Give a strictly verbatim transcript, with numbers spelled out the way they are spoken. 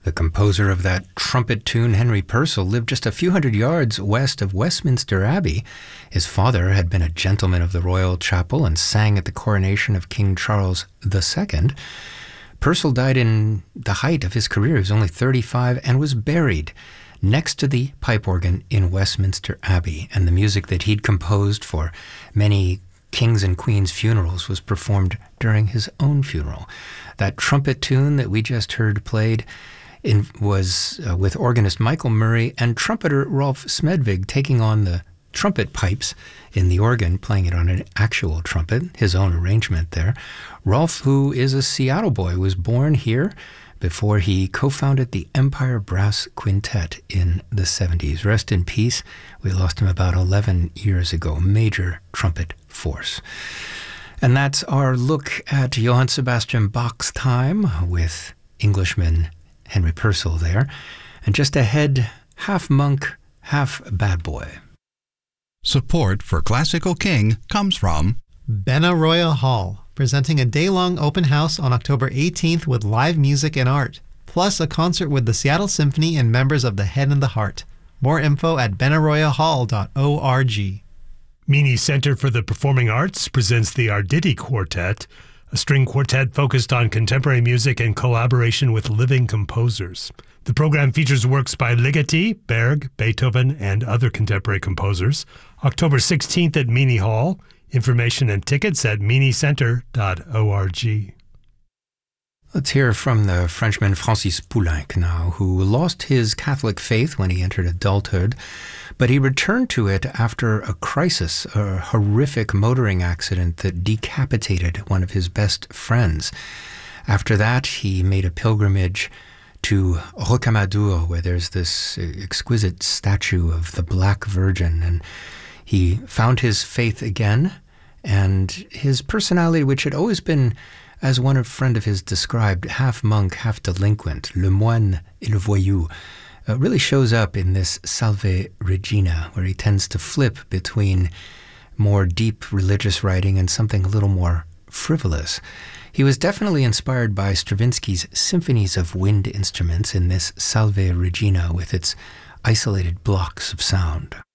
The composer of that trumpet tune, Henry Purcell, lived just a few hundred yards west of Westminster Abbey. His father had been a gentleman of the Royal Chapel and sang at the coronation of King Charles the Second. Purcell died in the height of his career. He was only thirty-five and was buried next to the pipe organ in Westminster Abbey. And the music that he'd composed for many kings and queens' funerals was performed during his own funeral. That trumpet tune that we just heard played in, was uh, with organist Michael Murray and trumpeter Rolf Smedvig taking on the trumpet pipes in the organ, playing it on an actual trumpet, his own arrangement there. Rolf, who is a Seattle boy, was born here before he co-founded the Empire Brass Quintet in the seventies. Rest in peace. We lost him about eleven years ago. Major trumpet force. And that's our look at Johann Sebastian Bach's time with Englishman Henry Purcell there. And just ahead, half monk, half bad boy. Support for Classical King comes from Benaroya Hall, presenting a day-long open house on October eighteenth with live music and art, plus a concert with the Seattle Symphony and members of the Head and the Heart. More info at benaroya hall dot org. Meany Center for the Performing Arts presents the Arditi Quartet, a string quartet focused on contemporary music and collaboration with living composers. The program features works by Ligeti, Berg, Beethoven, and other contemporary composers. October sixteenth at Meany Hall. Information and tickets at meany center dot org. Let's hear from the Frenchman Francis Poulenc now, who lost his Catholic faith when he entered adulthood, but he returned to it after a crisis, a horrific motoring accident that decapitated one of his best friends. After that, he made a pilgrimage to Rocamadour, where there's this exquisite statue of the Black Virgin, and he found his faith again, and his personality, which had always been, as one friend of his described, half monk, half delinquent, le moine et le voyou, uh, really shows up in this Salve Regina, where he tends to flip between more deep religious writing and something a little more frivolous. He was definitely inspired by Stravinsky's symphonies of wind instruments in this Salve Regina with its isolated blocks of sound.